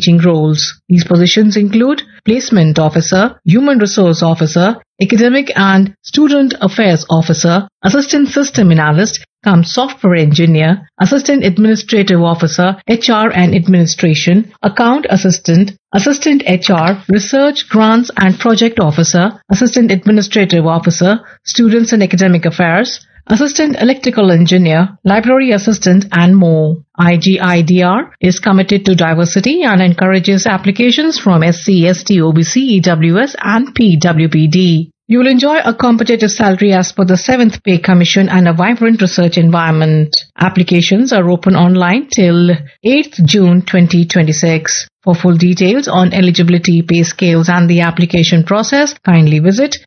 teaching roles. These positions include Placement Officer, Human Resource Officer, Academic and Student Affairs Officer, Assistant System Analyst, Software Engineer, Assistant Administrative Officer, HR and Administration, Account Assistant, Assistant HR, Research, Grants and Project Officer, Assistant Administrative Officer, Students and Academic Affairs, Assistant Electrical Engineer, Library Assistant and more. IGIDR is committed to diversity and encourages applications from SC, ST, OBC, EWS and PWPD. You will enjoy a competitive salary as per the 7th Pay Commission and a vibrant research environment. Applications are open online till 8th June 2026. For full details on eligibility, pay scales and the application process, kindly visit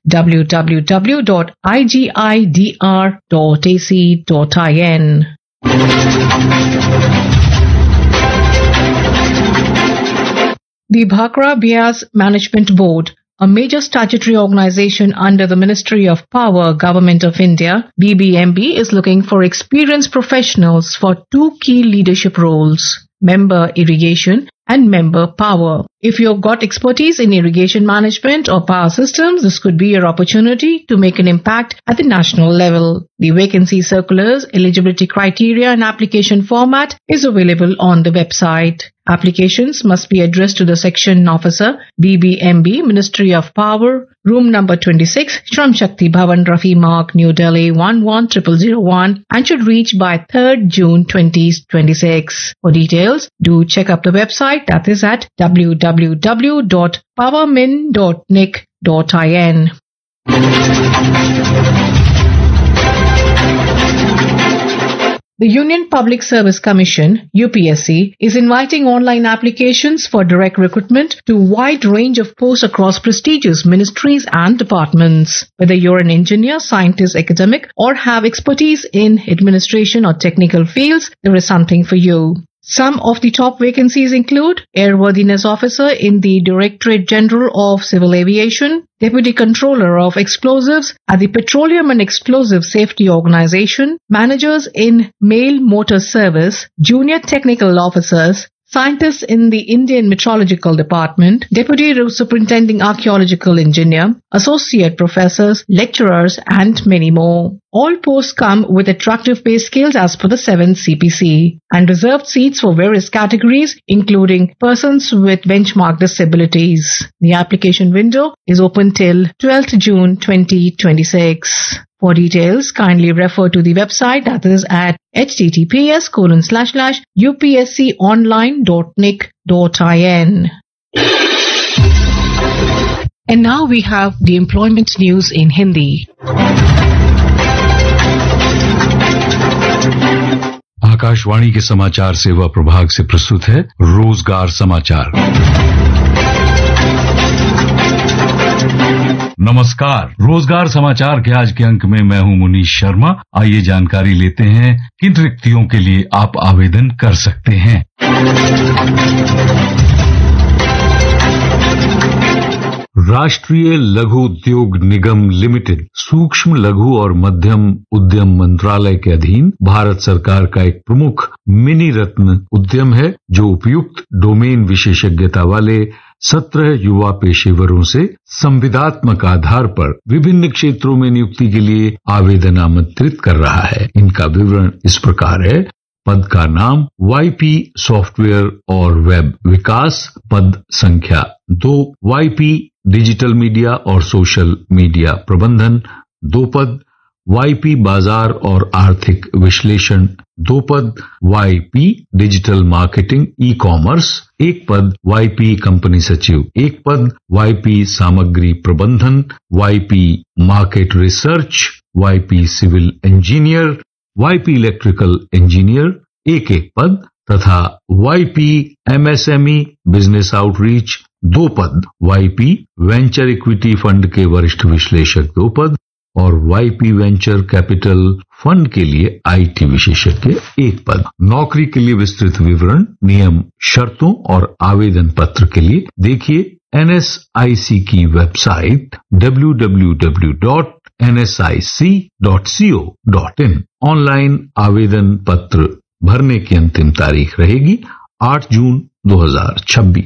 www.igidr.ac.in. The Bhakra Bias Management Board, a major statutory organization under the Ministry of Power, Government of India, BBMB, is looking for experienced professionals for 2 key leadership roles: Member Irrigation and Member Power. If you've got expertise in irrigation management or power systems, this could be your opportunity to make an impact at the national level. The vacancy circulars, eligibility criteria and application format is available on the website. Applications must be addressed to the Section Officer, BBMB, Ministry of Power, room number 26, Shram Shakti Bhavan, Rafi Marg, New Delhi 110001, and should reach by 3rd June 2026. For details, do check up the website, that is at www.powermin.nic.in. The Union Public Service Commission, UPSC, is inviting online applications for direct recruitment to a wide range of posts across prestigious ministries and departments. Whether you're an engineer, scientist, academic, or have expertise in administration or technical fields, there is something for you. Some of the top vacancies include Airworthiness Officer in the Directorate General of Civil Aviation, Deputy Controller of Explosives at the Petroleum and Explosive Safety Organization, Managers in Mail Motor Service, Junior Technical Officers, Scientists in the Indian Meteorological Department, Deputy Superintending Archaeological Engineer, Associate Professors, Lecturers, and many more. All posts come with attractive pay scales as per the 7th CPC and reserved seats for various categories, including persons with benchmark disabilities. The application window is open till 12th June 2026. For details, kindly refer to the website, that is at https://upsconline.nic.in. And now we have the employment news in Hindi. Akashvani के समाचार सेवा प्रभाग से प्रस्तुत है रोजगार समाचार। नमस्कार, रोजगार समाचार के आज के अंक में मैं हूं मुनीश शर्मा। आइए जानकारी लेते हैं किन रिक्तियों के लिए आप आवेदन कर सकते हैं। राष्ट्रीय लघु उद्योग निगम लिमिटेड सूक्ष्म लघु और मध्यम उद्यम मंत्रालय के अधीन भारत सरकार का एक प्रमुख मिनी रत्न उद्यम है, जो उपयुक्त डोमेन विशेषज्ञता वाले 17 युवा पेशेवरों से संविदात्मक आधार पर विभिन्न क्षेत्रों में नियुक्ति के लिए आवेदन आमंत्रित कर रहा है। इनका विवरण इस प्रकार है। पद का नाम वाईपी सॉफ्टवेयर और वेब विकास, पद संख्या 2 वाईपी डिजिटल मीडिया और सोशल मीडिया प्रबंधन, 2 पद वाईपी बाजार और आर्थिक विश्लेषण, 2 पद YP digital marketing e commerce, 1 पद वाईपी कंपनी सचिव, 1 पद वाईपी सामग्री प्रबंधन, YP market research, YP civil engineer, YP electrical engineer, 1 पद तथा वाईपी एमएसएमई बिजनेस आउटरीच, 2 पद वाईपी वेंचर इक्विटी फंड के वरिष्ठ विश्लेषक, 2 पद और वाईपी वेंचर कैपिटल फंड के लिए आईटी विशेषज्ञ, 1 पद। नौकरी के लिए विस्तृत विवरण, नियम, शर्तों और आवेदन पत्र के लिए देखिए एनएसआईसी की वेबसाइट www.nsic.co.in। ऑनलाइन आवेदन पत्र भरने की अंतिम तारीख रहेगी 8 जून 2026।